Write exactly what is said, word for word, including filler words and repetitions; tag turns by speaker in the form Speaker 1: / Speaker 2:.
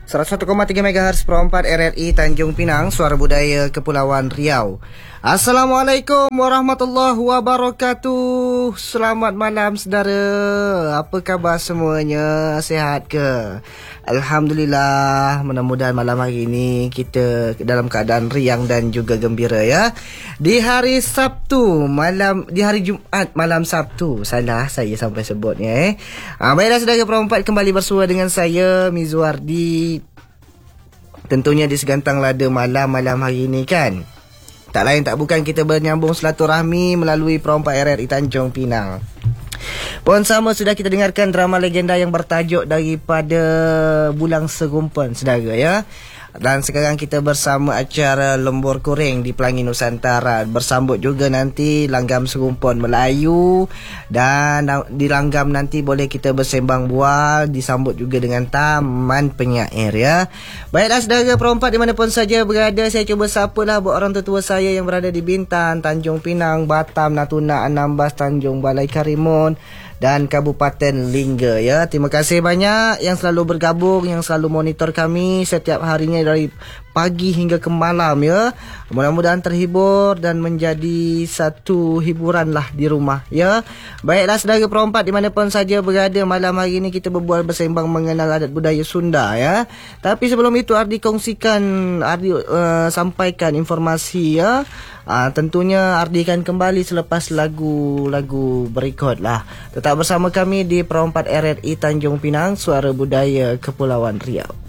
Speaker 1: seratus satu koma tiga megahertz Pro empat R R I Tanjung Pinang, Suara Budaya Kepulauan Riau. Assalamualaikum warahmatullahi wabarakatuh. Selamat malam saudara. Apa khabar semuanya? Sihat ke? Alhamdulillah. Mudah-mudahan malam hari ini kita dalam keadaan riang dan juga gembira ya. Di hari Sabtu malam, di hari Jumaat malam Sabtu. Salah saya sampai sebutnya eh. Ah, baiklah saudara Pro empat kembali bersua dengan saya Mizuardi. Tentunya di segantang lada malam-malam hari ini kan. Tak lain tak bukan kita bernyambung silaturahmi melalui Pro empat R R I Tanjung Pinang. Pun sama sudah kita dengarkan drama legenda yang bertajuk Daripada Bulang Serumpan saudara ya. Dan sekarang kita bersama acara Lembur Kuring di Pelangi Nusantara. Bersambut juga nanti Langgam Serumpun Melayu. Dan di Langgam nanti boleh kita bersembang bual. Disambut juga dengan Taman Penyair ya. Baiklah saudara Pro empat dimanapun saja berada. Saya cuba sapalah buat orang tertua saya yang berada di Bintan, Tanjung Pinang, Batam, Natuna, Anambas, Tanjung Balai Karimun dan Kabupaten Lingga ya. Terima kasih banyak yang selalu bergabung, yang selalu monitor kami setiap harinya dari pagi hingga ke malam ya. Mudah-mudahan terhibur dan menjadi satu hiburan lah di rumah ya. Baiklah saudara Pro empat dimanapun saja berada, malam hari ini kita berbual bersembang mengenal adat budaya Sunda ya. Tapi sebelum itu Ardi kongsikan, Ardi uh, sampaikan informasi ya. Uh, tentunya Ardi akan kembali selepas lagu-lagu berikut lah. Tetap bersama kami di Pro empat R R I Tanjung Pinang, Suara Budaya Kepulauan Riau.